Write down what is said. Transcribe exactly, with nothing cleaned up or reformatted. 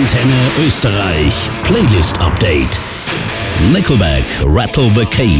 Antenne Österreich Playlist Update. Nickelback, Rattle the Cage.